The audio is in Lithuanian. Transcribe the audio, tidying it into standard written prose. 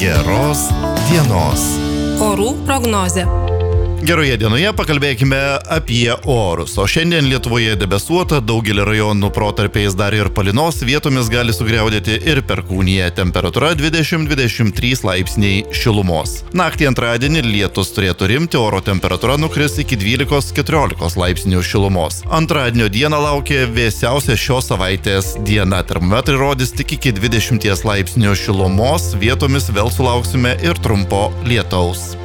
Geros dienos. Orų prognozė. Geroje dienoje pakalbėkime apie orus. O šiandien Lietuvoje debesuota, daugelį rajonų protarpiais dar ir palynos, vietomis gali sugriaudėti ir perkūnija. Temperatūra 20-23 laipsniai šilumos. Naktį antradienį lietus turėtų rimti, oro temperatūra nukris iki 12-14 laipsnių šilumos. Antradienio dieną laukia vėsiausia šios savaitės diena. Termometrai rodys tik iki 20 laipsnių šilumos, vietomis vėl sulauksime ir trumpo lietaus.